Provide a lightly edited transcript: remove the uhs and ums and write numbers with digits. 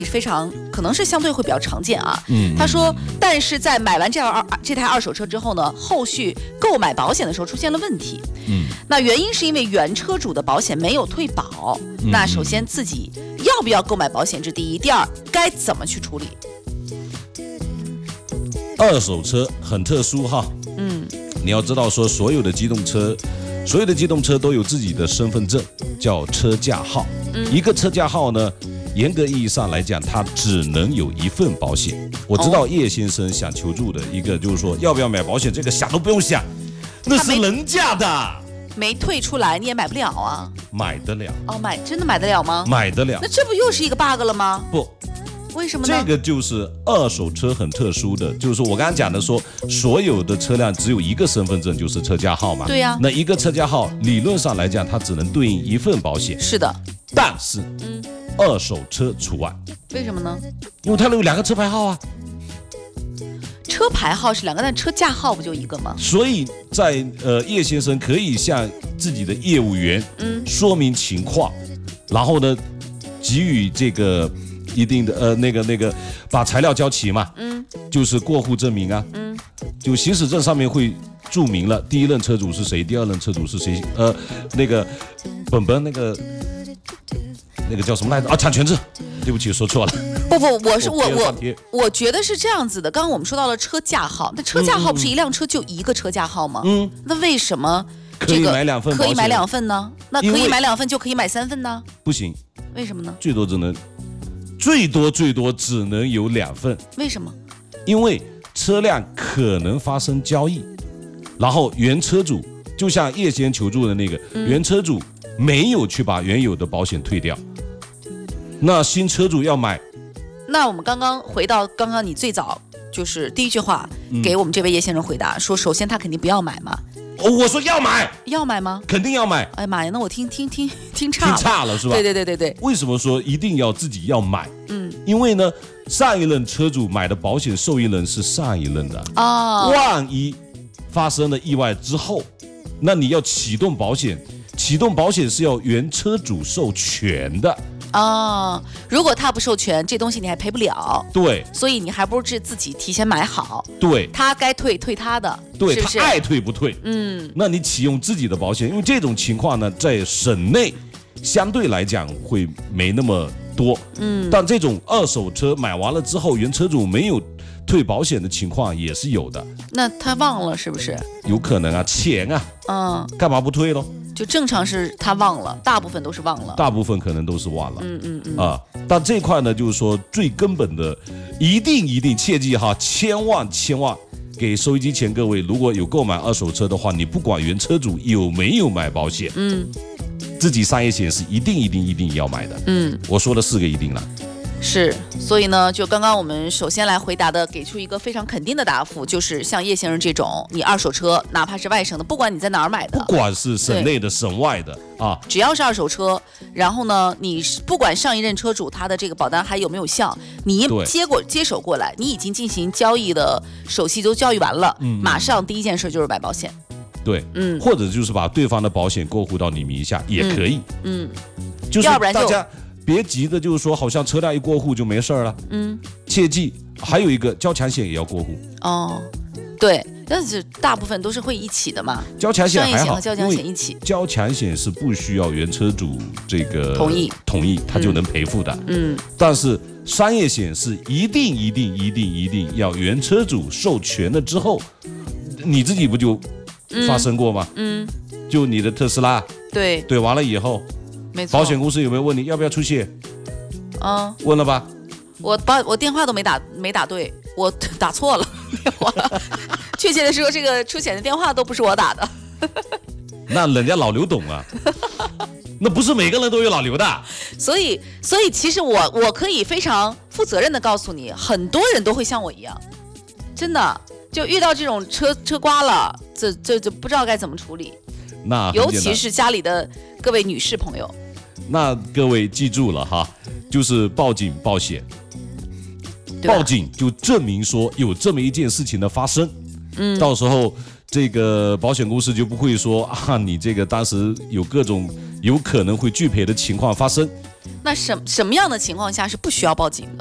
非常可能是相对会比较常见啊。他说，但是在买完这台二手车之后呢，后续购买保险的时候出现了问题。那原因是因为原车主的保险没有退保。那首先自己要不要购买保险这第一，第二该怎么去处理？ 二手车很特殊哈。你要知道说所有的机动车都有自己的身份证，叫车架号。一个车架号呢，严格意义上来讲，它只能有一份保险。我知道叶先生想求助的一个就是说，要不要买保险，这个想都不用想，那是人家的， 没退出来你也买不了啊。 买得了哦，真的买得了吗？ 买得了。 那这不又是一个 bug 了吗？ 不。 为什么呢？ 这个就是二手车很特殊的，就是说我刚刚讲的说，所有的车辆只有一个身份证，就是车架号嘛。 对呀。 那一个车架号理论上来讲，它只能对应一份保险。 是的。 但是，二手车除外。 为什么呢？ 因为它有2个车牌号啊。 车牌号是2个，但车架号不就一个吗？ 所以在叶先生可以向自己的业务员说明情况，然后呢，给予这个。一定的那个把材料交齐嘛，就是过户证明啊，就行驶证上面会注明了第一任车主是谁，第二任车主是谁，那个本那个叫什么来着啊？产权证，对不起，说错了。 不，我觉得是这样子的。刚刚我们说到了车架号，那车架号不是一辆车就一个车架号吗？那为什么可以买2份？ 可以买2份呢？那可以买2份就可以买3份呢？ 不行。 为什么呢？ 最多只能有2份。 为什么？ 因为车辆可能发生交易，然后原车主就像叶先求助的那个，原车主没有去把原有的保险退掉，那新车主要买。 那我们刚刚回到刚刚你最早就是第一句话给我们这位叶先生回答说，首先他肯定不要买嘛。 我说要买。要买吗？ 肯定要买。 哎呀妈呀，那我听差了是吧？ 对。 为什么说一定要自己要买？因为呢，上一任车主买的保险受益人是上一任的万一发生了意外之后，那你要启动保险是要原车主授权的。 如果他不授权，这东西你还赔不了。 对， 所以你还不如自己提前买好。 对， 他该退他的， 对， 是不是？ 他爱退不退。那你启用自己的保险，因为这种情况呢，在省内相对来讲会没那么多。但这种二手车买完了之后，原车主没有退保险的情况也是有的。那他忘了是不是？ 有可能啊，钱啊，干嘛不退咯？ 就正常是他忘了，大部分都是忘了， 大部分可能都是忘了。但这块呢，就是说最根本的，一定切记哈，千万给收音机前各位，如果有购买二手车的话，你不管原车主有没有买保险，自己商业险是一定要买的。我说了4个一定了。 是，所以呢，就刚刚我们首先来回答的，给出一个非常肯定的答复，就是像叶先生这种，你二手车哪怕是外省的，不管你在哪儿买的， 不管是省内的、省外的啊， 只要是二手车，然后呢，你不管上一任车主他的这个保单还有没有效，你接手过来，你已经进行交易的手续都交易完了，马上第一件事就是买保险。 对，或者就是把对方的保险过户到你名下也可以。就是要不然大家别急的，就是说好像车辆一过户就没事了。切记还有一个交强险也要过户。 对，但是大部分都是会一起的嘛。 交强险还好， 商业险和交强险一起。 交强险是不需要原车主这个同意，他就能赔付的。但是商业险是一定要原车主授权了之后，你自己不就发生过吗？就你的特斯拉，对，完了以后。没错，保险公司有没有问你要不要出险？问了吧？我电话都没打对，我打错了电话。确切的说，这个出险的电话都不是我打的。那人家老刘懂啊，那不是每个人都有老刘的。所以其实我可以非常负责任的告诉你，很多人都会像我一样，真的就遇到这种车刮了，这不知道该怎么处理。那尤其是家里的各位女士朋友，那各位记住了哈，就是报警报险，报警就证明说有这么一件事情的发生，到时候这个保险公司就不会说你这个当时有各种有可能会拒赔的情况发生， 那什么样的情况下是不需要报警的？